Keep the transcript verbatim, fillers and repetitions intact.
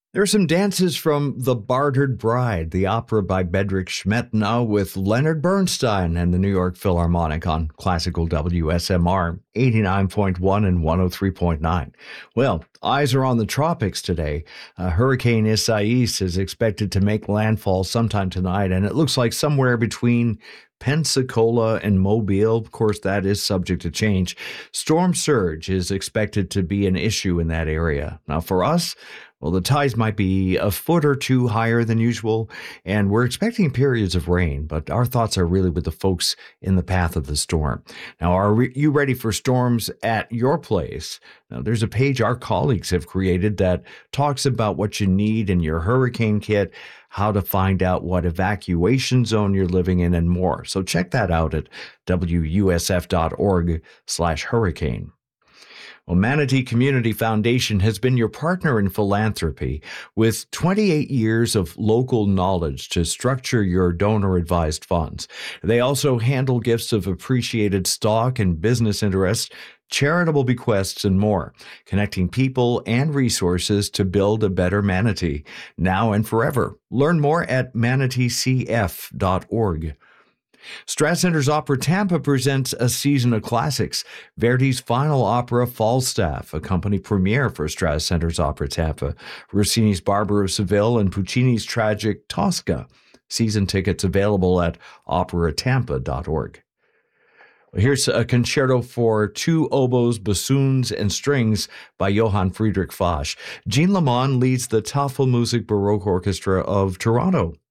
There are some dances from The Bartered Bride, the opera by Bedřich Schmidt, now with Leonard Bernstein and the New York Philharmonic on classical W S M R eighty-nine point one and one oh three point nine. Well, eyes are on the tropics today. Uh, Hurricane Isaias is expected to make landfall sometime tonight, and it looks like somewhere between Pensacola and Mobile. Of course, that is subject to change. Storm surge is expected to be an issue in that area. Now, for us, well, the tides might be a foot or two higher than usual, and we're expecting periods of rain, but our thoughts are really with the folks in the path of the storm. Now, are re- you ready for storms at your place? Now, there's a page our colleagues have created that talks about what you need in your hurricane kit, how to find out what evacuation zone you're living in, and more. So check that out at W U S F dot org slash hurricane. Well, Manatee Community Foundation has been your partner in philanthropy with twenty-eight years of local knowledge to structure your donor-advised funds. They also handle gifts of appreciated stock and business interests, charitable bequests, and more, connecting people and resources to build a better Manatee, now and forever. Learn more at manatee c f dot org. Strass Center's Opera Tampa presents a season of classics. Verdi's final opera, Falstaff, a company premiere for Strass Center's Opera Tampa. Rossini's Barber of Seville and Puccini's tragic Tosca. Season tickets available at opera tampa dot org. Here's a concerto for two oboes, bassoons, and strings by Johann Friedrich Foch. Jean Lamont leads the Tafelmusik Baroque Orchestra of Toronto.